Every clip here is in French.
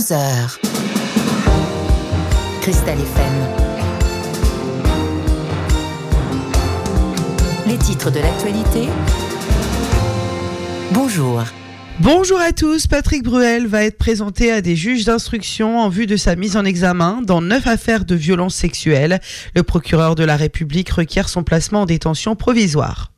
11h. Cristal FM. Les titres de l'actualité. Bonjour. Bonjour à tous, Patrick Bruel va être présenté à des juges d'instruction en vue de sa mise en examen dans 9 affaires de violences sexuelles. Le procureur de la République requiert son placement en détention provisoire.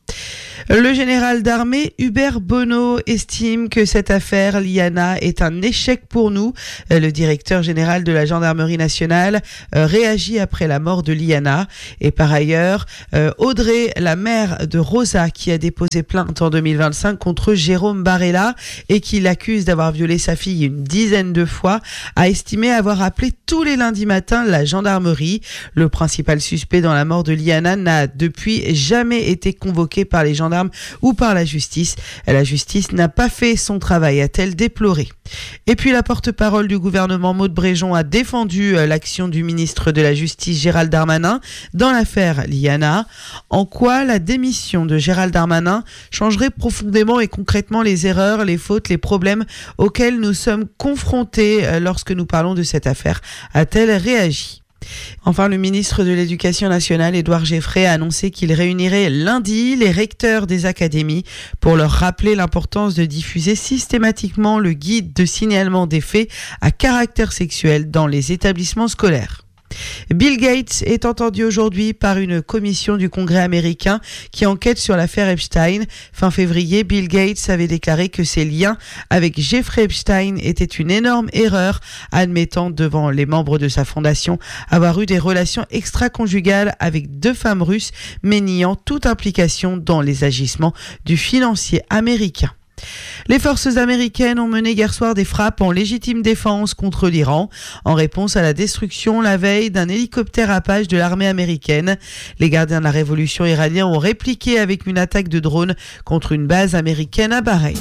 Le général d'armée Hubert Bonneau estime que cette affaire Liana est un échec pour nous. Le directeur général de la gendarmerie nationale réagit après la mort de Liana. Et par ailleurs, Audrey, la mère de Rosa, qui a déposé plainte en 2025 contre Jérôme Barella et qui l'accuse d'avoir violé sa fille une dizaine de fois, a estimé avoir appelé tous les lundis matins la gendarmerie. Le principal suspect dans la mort de Liana n'a depuis jamais été convoqué par les gendarmes ou par la justice. La justice n'a pas fait son travail, a-t-elle déploré. Et puis la porte-parole du gouvernement Maud Bréjon a défendu l'action du ministre de la Justice Gérald Darmanin dans l'affaire Liana. En quoi la démission de Gérald Darmanin changerait profondément et concrètement les erreurs, les fautes, les problèmes auxquels nous sommes confrontés lorsque nous parlons de cette affaire, a-t-elle réagi. Enfin, le ministre de l'Éducation nationale, Édouard Geoffrey, a annoncé qu'il réunirait lundi les recteurs des académies pour leur rappeler l'importance de diffuser systématiquement le guide de signalement des faits à caractère sexuel dans les établissements scolaires. Bill Gates est entendu aujourd'hui par une commission du Congrès américain qui enquête sur l'affaire Epstein. Fin février, Bill Gates avait déclaré que ses liens avec Jeffrey Epstein étaient une énorme erreur, admettant devant les membres de sa fondation avoir eu des relations extra-conjugales avec 2 femmes russes, mais niant toute implication dans les agissements du financier américain. Les forces américaines ont mené hier soir des frappes en légitime défense contre l'Iran, en réponse à la destruction la veille d'un hélicoptère Apache de l'armée américaine. Les gardiens de la révolution iranienne ont répliqué avec une attaque de drone contre une base américaine à Bahreïn.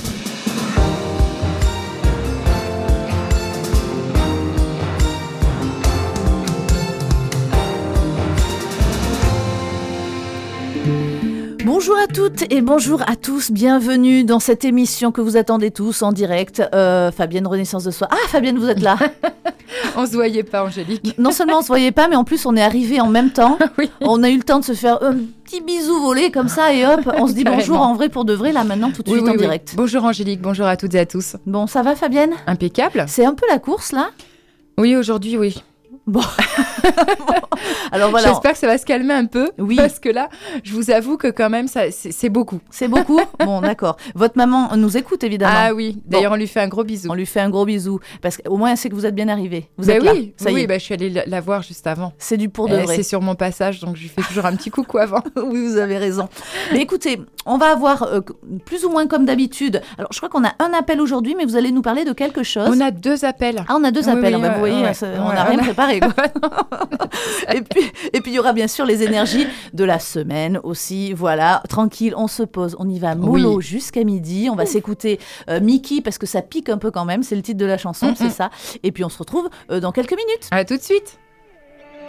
Bonjour à toutes et bonjour à tous, bienvenue dans cette émission que vous attendez tous en direct. Fabienne, Renaissance de Soi. Ah Fabienne, vous êtes là. On se voyait pas, Angélique. Non seulement on se voyait pas, mais en plus on est arrivés en même temps. Oui. On a eu le temps de se faire un petit bisou volé comme ça et hop, on se dit Carrément. bonjour en vrai pour de vrai là maintenant tout de suite en direct. Bonjour Angélique, bonjour à toutes et à tous. Bon, ça va Fabienne ? Impeccable. C'est un peu la course là ? Oui, aujourd'hui, oui. Bon. Alors voilà. J'espère que ça va se calmer un peu. Oui. Parce que là, je vous avoue que quand même, c'est beaucoup. C'est beaucoup ? Bon, d'accord. Votre maman nous écoute évidemment. Ah oui, d'ailleurs, on lui fait un gros bisou. On lui fait un gros bisou. Parce qu'au moins, elle sait que vous êtes bien arrivés. Vous Bah êtes là. oui, Ça y oui, est. je suis allée la voir juste avant. C'est du pour de vrai. C'est sur mon passage, donc je lui fais toujours un petit coucou avant. Oui, vous avez raison. Mais écoutez, on va avoir plus ou moins comme d'habitude. Alors, je crois qu'on a un appel aujourd'hui, mais vous allez nous parler de quelque chose. On a 2 appels. Ah, on a 2 Oui, appels. oui, Vous voyez, ouais, on n'a rien préparé. Quoi. et puis, il y aura bien sûr les énergies de la semaine aussi. Voilà, tranquille, on se pose. On y va mollo jusqu'à midi. On va s'écouter Mickey parce que ça pique un peu quand même. C'est le titre de la chanson, c'est ça. Et puis, on se retrouve dans quelques minutes. À tout de suite.